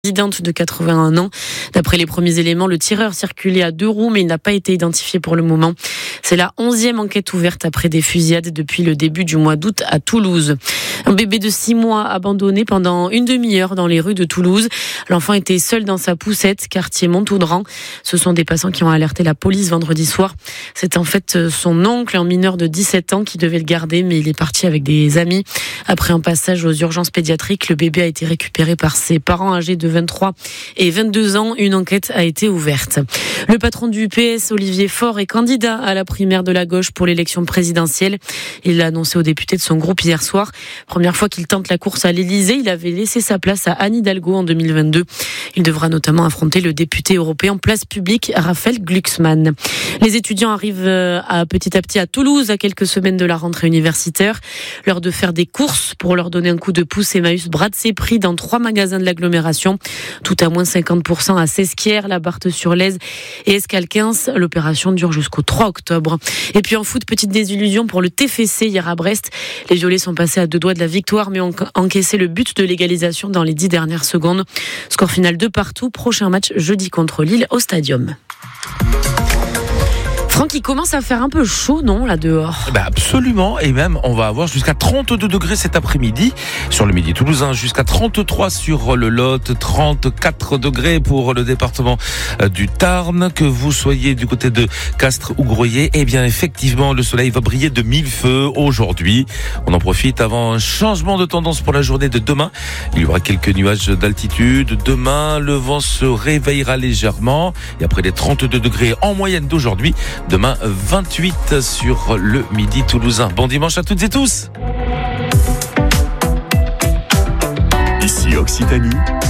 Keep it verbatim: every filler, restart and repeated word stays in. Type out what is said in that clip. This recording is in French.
Présidente de quatre-vingt-un ans. D'après les premiers éléments, le tireur circulait à deux roues, mais il n'a pas été identifié pour le moment. C'est la onzième enquête ouverte après des fusillades depuis le début du mois d'août à Toulouse. Un bébé de six mois abandonné pendant une demi-heure dans les rues de Toulouse. L'enfant était seul dans sa poussette, quartier Montaudran. Ce sont des passants qui ont alerté la police vendredi soir. C'est en fait son oncle, un mineur de dix-sept ans, qui devait le garder, mais il est parti avec des amis. Après un passage aux urgences pédiatriques, le bébé a été récupéré par ses parents âgés de vingt-trois et vingt-deux ans. Une enquête a été ouverte. Le patron du P S, Olivier Faure, est candidat à la primaire de la gauche pour l'élection présidentielle. Il l'a annoncé aux députés de son groupe hier soir. Première fois qu'il tente la course à l'Élysée, il avait laissé sa place à Anne Hidalgo en deux mille vingt-deux. Il devra notamment affronter le député européen Place Publique, Raphaël Glucksmann. Les étudiants arrivent à, petit à petit à Toulouse, à quelques semaines de la rentrée universitaire. L'heure de faire des courses pour leur donner un coup de pouce. Emmaüs brade ses prix dans trois magasins de l'agglomération. Tout à moins cinquante pour cent à Sesquières, la Barthe-sur-Lèze et Escalquens. L'opération dure jusqu'au trois octobre. Et puis en foot, petite désillusion pour le T F C hier à Brest. Les Violets sont passés à deux doigts de la victoire, mais ont encaissé le but de l'égalisation dans les dix dernières secondes. Score final de partout. Prochain match jeudi contre Lille au Stadium. Franck, il commence à faire un peu chaud, non, là dehors? Ben absolument, et même on va avoir jusqu'à trente-deux degrés cet après-midi sur le Midi toulousain, jusqu'à trente-trois sur le Lot, trente-quatre degrés pour le département du Tarn. Que vous soyez du côté de Castres ou Groyer, eh bien effectivement le soleil va briller de mille feux aujourd'hui. On en profite avant un changement de tendance pour la journée de demain. Il y aura quelques nuages d'altitude. Demain, le vent se réveillera légèrement et après les trente-deux degrés en moyenne d'aujourd'hui, demain, vingt-huit sur le Midi toulousain. Bon dimanche à toutes et tous. Ici Occitanie,